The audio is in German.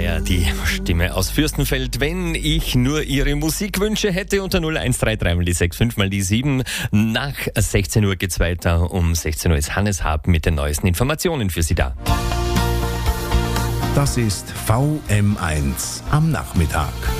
Meier, die Stimme aus Fürstenfeld. Wenn ich nur Ihre Musikwünsche hätte, unter 0133 mal die 65 mal die 7. Nach 16 Uhr geht's weiter. Um 16 Uhr ist Hannes Hab mit den neuesten Informationen für Sie da. Das ist VM1 am Nachmittag.